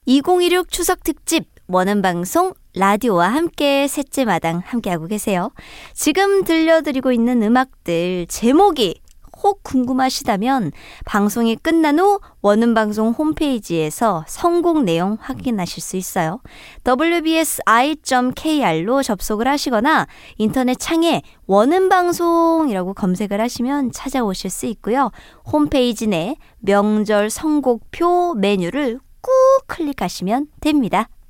2016 추석 특집 원음방송 라디오와 함께 셋째 마당 함께하고 계세요. 지금 들려드리고 있는 음악들 제목이 혹 궁금하시다면 방송이 끝난 후 원음방송 홈페이지에서 선곡 내용 확인하실 수 있어요. wbsi.kr로 접속을 하시거나 인터넷 창에 원음방송이라고 검색을 하시면 찾아오실 수 있고요. 홈페이지 내 명절 선곡표 메뉴를 꾹 클릭하시면 됩니다.